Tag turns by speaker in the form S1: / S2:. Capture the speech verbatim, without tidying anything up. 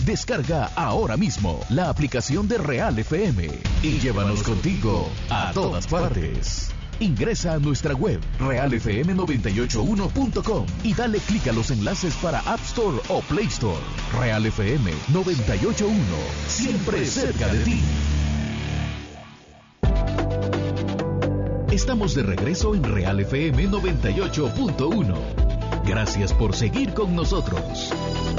S1: Descarga ahora mismo la aplicación de Real F M y llévanos contigo a todas partes. Ingresa a nuestra web real f m noventa y ocho uno punto com y dale clic a los enlaces para App Store o Play Store. Real F M noventa y ocho punto uno, siempre cerca de ti. Estamos de regreso en Real F M noventa y ocho punto uno. Gracias por seguir con nosotros.